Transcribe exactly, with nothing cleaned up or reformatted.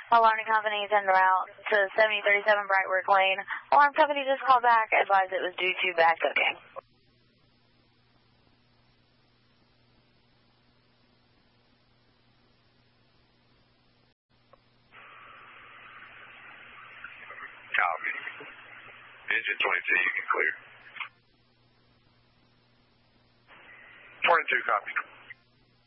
Alarming company is en route to seventy thirty-seven Brightwork Lane. Alarm company just called back, advised it was due to bad cooking. Copy. Engine twenty-two, you can clear. twenty-two, copy.